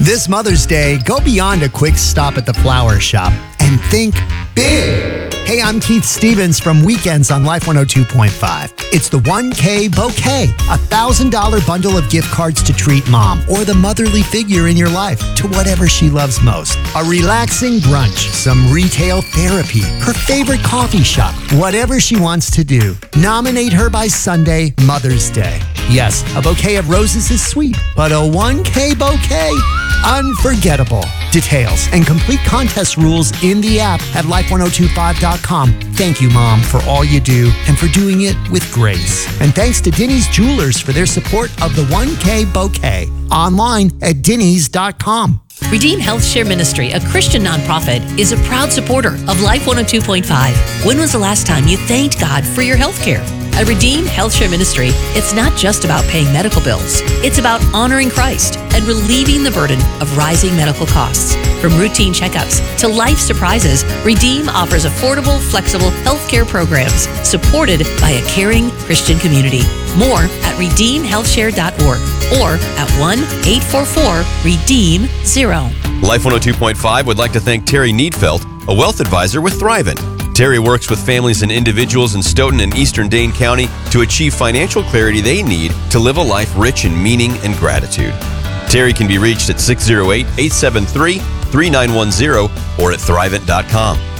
This Mother's Day, go beyond a quick stop at the flower shop and think big. Hey, I'm Keith Stevens from Weekends on Life 102.5. It's the 1K Bouquet, a $1,000 bundle of gift cards to treat mom or the motherly figure in your life to whatever she loves most. A relaxing brunch, some retail therapy, her favorite coffee shop, whatever she wants to do. Nominate her by Sunday, Mother's Day. Yes, a bouquet of roses is sweet, but a 1K bouquet? Unforgettable. Details and complete contest rules in the app at life1025.com. Thank you, Mom, for all you do and for doing it with grace. And thanks to Denny's Jewelers for their support of the 1K Bouquet. Online at Denny's.com. Redeem Health Share Ministry, a Christian nonprofit, is a proud supporter of Life 102.5. When was the last time you thanked God for your health care? At Redeem Health Share Ministry, it's not just about paying medical bills. It's about honoring Christ and relieving the burden of rising medical costs. From routine checkups to life surprises, Redeem offers affordable, flexible healthcare programs supported by a caring Christian community. More at redeemhealthshare.org or at 1-844-REDEEM-0. Life 102.5 would like to thank Terry Needfelt, a wealth advisor with Thrivent. Terry works with families and individuals in Stoughton and Eastern Dane County to achieve financial clarity they need to live a life rich in meaning and gratitude. Terry can be reached at 608-873-3910 or at Thrivent.com.